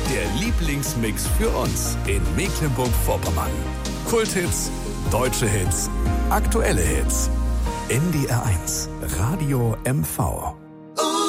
Der Lieblingsmix für uns in Mecklenburg-Vorpommern. Kulthits, deutsche Hits, aktuelle Hits. NDR 1, Radio MV.